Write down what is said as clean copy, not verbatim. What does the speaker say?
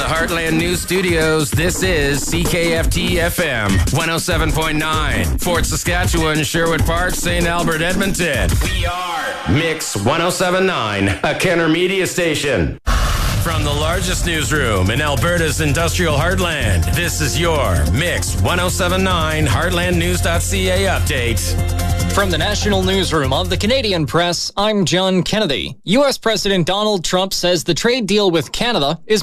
the Heartland News Studios, this is CKFT FM 107.9. Fort Saskatchewan, Sherwood Park, St. Albert, Edmonton. We are Mix 107.9, a Kenner Media station. From the largest newsroom in Alberta's industrial heartland, this is your Mix 107.9 HeartlandNews.ca update. From the national newsroom of the Canadian Press, I'm John Kennedy. U.S. President Donald Trump says the trade deal with Canada is